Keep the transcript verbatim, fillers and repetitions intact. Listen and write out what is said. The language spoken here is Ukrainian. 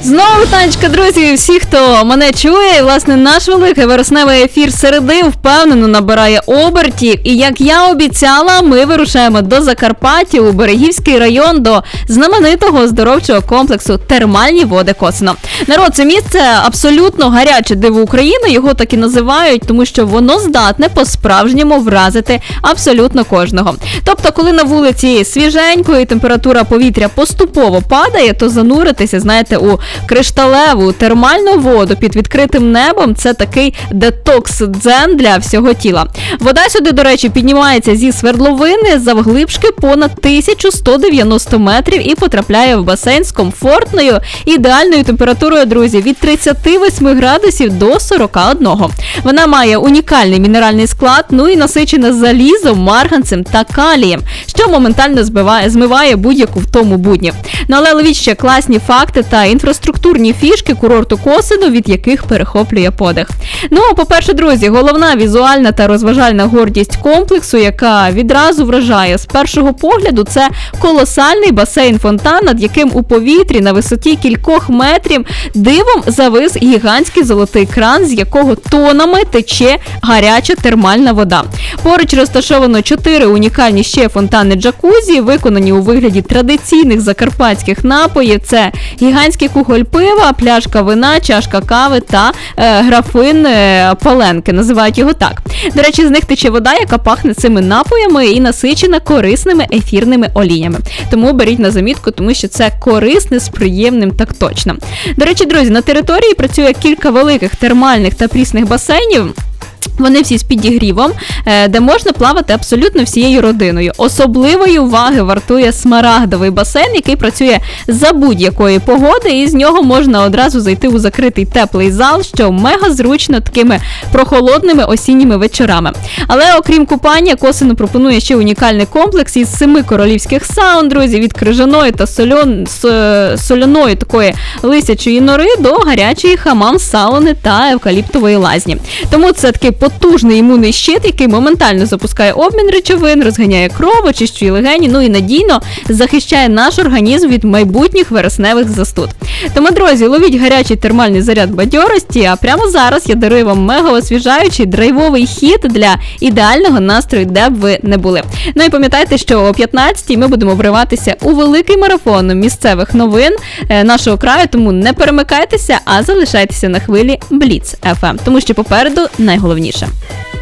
Знову танечка, друзі, всі, хто мене чує, і, власне, наш великий вересневий ефір середи впевнено набирає обертів. І, як я обіцяла, ми вирушаємо до Закарпаття, у Берегівський район, до знаменитого оздоровчого комплексу «Термальні води Косино». Народ, це місце абсолютно гаряче диво України, його так і називають, тому що воно здатне по-справжньому вразити абсолютно кожного. Тобто, коли на вулиці свіженько і температура повітря поступово падає, то зануритися, знаєте, у кришталеву термальну воду під відкритим небом – це такий детокс-дзен для всього тіла. Вода сюди, до речі, піднімається зі свердловини завглибшки понад тисячу сто дев'яносто метрів і потрапляє в басейн з комфортною ідеальною температурою, друзі, від тридцяти восьми градусів до сорока одного. Вона має унікальний мінеральний склад, ну і насичена залізом, марганцем та калієм, що моментально збиває, змиває будь-яку втому буднів. Ну але ловіть ще класні факти та інфраструктурні фішки курорту Косино, від яких перехоплює подих. Ну, по-перше, друзі, головна візуальна та розважальна гордість комплексу, яка відразу вражає з першого погляду, це колосальний басейн-фонтан, над яким у повітрі на висоті кількох метрів дивом завис гігантський золотий кран, з якого тонами тече гаряча термальна вода. Поруч розташовано чотири унікальні ще фонтани джакузі, виконані у вигляді традиційних закарпатських напоїв. Це гігантський кухоль пива, пляшка вина, чашка кави та е, графин е, паленки, називають його так. До речі, з них тече вода, яка пахне цими напоями і насичена корисними ефірними оліями. Тому беріть на замітку, тому що це корисне з приємним, так точно. До речі, друзі, на території працює кілька великих термальних та прісних басейнів. Вони всі з підігрівом, де можна плавати абсолютно всією родиною. Особливої уваги вартує смарагдовий басейн, який працює за будь-якої погоди, і з нього можна одразу зайти у закритий теплий зал, що мега зручно такими прохолодними осінніми вечорами. Але окрім купання, Косино пропонує ще унікальний комплекс із семи королівських саун, друзі, від крижаної та сольон... соляної такої лисячої нори до гарячої хамам-сауни та евкаліптової лазні. Тому це такий потужний імунний щит, який моментально запускає обмін речовин, розганяє кров, очищує легені, ну і надійно захищає наш організм від майбутніх вересневих застуд. Тому, друзі, ловіть гарячий термальний заряд бадьорості, а прямо зараз я дарую вам мега-освіжаючий драйвовий хіт для ідеального настрою, де б ви не були. Ну і пам'ятайте, що о п'ятнадцятій ми будемо вриватися у великий марафон місцевих новин нашого краю, тому не перемикайтеся, а залишайтеся на хвилі Бліц еф ем, тому що попереду найголовніше.